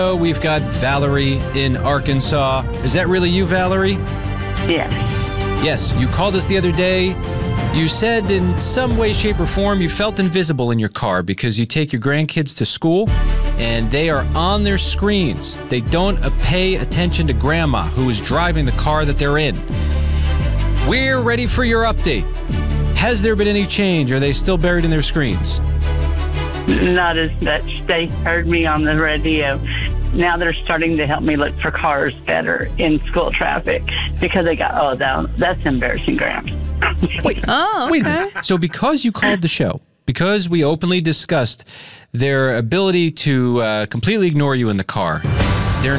We've got Valerie in Arkansas. Is that really you, Valerie? Yes. Yes, you called us the other day. You said in some way, shape, or form you felt invisible in your car because you take your grandkids to school and they are on their screens. They don't pay attention to Grandma, who is driving the car that they're in. We're ready for your update. Has there been any change? Are they still buried in their screens? Not as much. They heard me on the radio. Now they're starting to help me look for cars better in school traffic because they got, that's embarrassing, Gramps. Wait a minute. So because you called the show, because we openly discussed their ability to completely ignore you in the car,